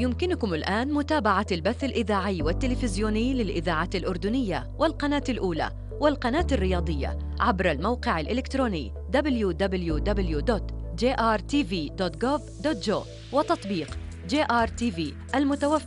يمكنكم الآن متابعة البث الإذاعي والتلفزيوني للإذاعة الأردنية والقناة الأولى والقناة الرياضية عبر الموقع الإلكتروني www.jrtv.gov.jo وتطبيق JRTV المتوفر